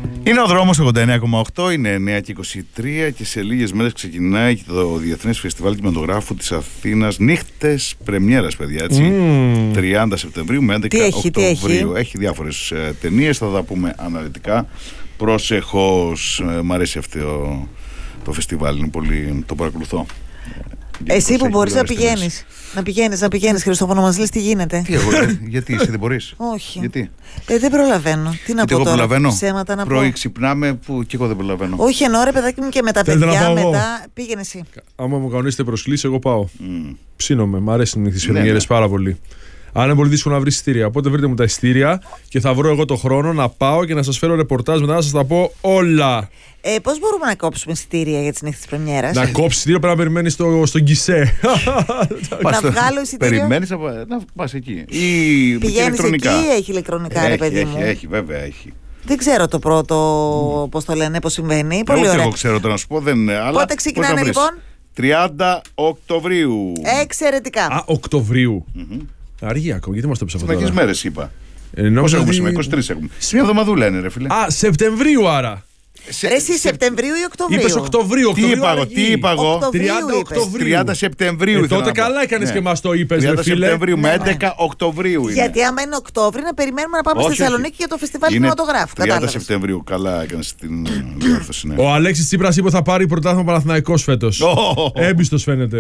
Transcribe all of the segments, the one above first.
Είναι ο δρόμος 89,8, είναι 9:23 και σε λίγες μέρες ξεκινάει το Διεθνές Φεστιβάλ Κινηματογράφου της Αθήνας. Νύχτες πρεμιέρας, παιδιά, έτσι. 30 Σεπτεμβρίου με 11 Οκτωβρίου. Έχει διάφορες ταινίες, θα τα πούμε αναλυτικά. Προσεχώς, μ' αρέσει αυτό το φεστιβάλ, είναι πολύ, το παρακολουθώ. Εσύ που μπορείς να πηγαίνεις. Να πηγαίνεις, Χριστόφωνο, μας λες τι γίνεται. Τι εγώ, γιατί εσύ δεν μπορείς? Όχι. Γιατί? Δεν προλαβαίνω. Τι να πω τώρα, ψέματα να πω. Πρωί ξυπνάμε που και εγώ δεν προλαβαίνω. Όχι, εννοώ ρε παιδάκι μου και με τα παιδιά μετά. Πήγαινε εσύ. Άμα μου κανονίσετε προσκλήσεις, εγώ πάω. Ψήνομαι, μ' αρέσουν οι πρεμιέρες πάρα πολύ. Αν είναι πολύ δύσκολο να βρει εισιτήρια. Οπότε βρείτε μου τα εισιτήρια και θα βρω εγώ το χρόνο να πάω και να σας φέρω ρεπορτάζ μετά να σας τα πω όλα. Πώς μπορούμε να κόψουμε εισιτήρια για τις νύχτες της πρεμιέρας? Να κόψεις εισιτήριο πρέπει να περιμένεις στον γκισέ. Να βγάλω εισιτήριο. Περιμένεις να πας εκεί. Πηγαίνεις εκεί ή έχει ηλεκτρονικά, ρε παιδί μου? Έχει, βέβαια έχει. Δεν ξέρω το πρώτο, πώς το λένε, πώς συμβαίνει. Πολύ ωραία. Εγώ ξέρω το να σου πω, Πότε ξεκινάνε λοιπόν? 30 Οκτωβρίου. Εξαιρετικά. Α, Οκτωβρίου. Αργή ακόμα, γιατί μας το πεις αυτό τώρα? Μερικές μέρες είπα. Πώς έχουμε σήμερα, 23 έχουμε. Μια εβδομαδούλα είναι, ρε φίλε. Α, Σεπτεμβρίου άρα. Εσύ Σεπτεμβρίου ή Οκτωβρίου? Είπες Οκτωβρίου. Τι είπα εγώ? 30 Σεπτεμβρίου. Τότε καλά έκανες και μας το είπες, 30 ρε φίλε. Σεπτεμβρίου με 11 Οκτωβρίου είναι. Γιατί άμα είναι Οκτώβρη να περιμένουμε να πάμε στη Θεσσαλονίκη για το φεστιβάλ κινηματογράφου. 30 Σεπτεμβρίου, καλά έκανες την διόρθωση. Ο Αλέξης Τσίπρας είπε θα πάρει πρωτάθλημα Παναθηναϊκός φέτος. Έμπιστος φαίνεται.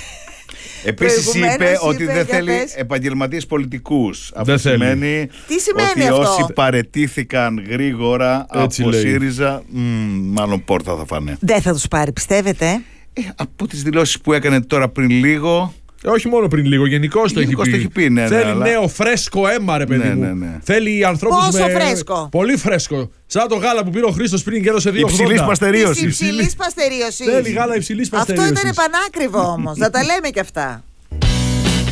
Επίσης είπε ότι δεν θέλει επαγγελματίες πολιτικούς. Αυτό σημαίνει ότι όσοι παραιτήθηκαν γρήγορα από ΣΥΡΙΖΑ, μάλλον πόρτα θα φάνε. Δεν θα τους πάρει, πιστεύετε? Από τις δηλώσεις που έκανε τώρα πριν λίγο. Όχι μόνο πριν λίγο, γενικώς το έχει πει. Θέλει νέο φρέσκο αίμα, ρε παιδί μου. Θέλει ανθρώπους πόσο φρέσκο? Πολύ φρέσκο. Σαν το γάλα που πήρε ο Χρήστος πριν και έδωσε 2,80. Υψηλής παστερίωσης. Υψηλής παστερίωσης. Θέλει γάλα υψηλής παστερίωσης. Αυτό ήταν πανάκριβο όμως. Να τα λέμε κι αυτά.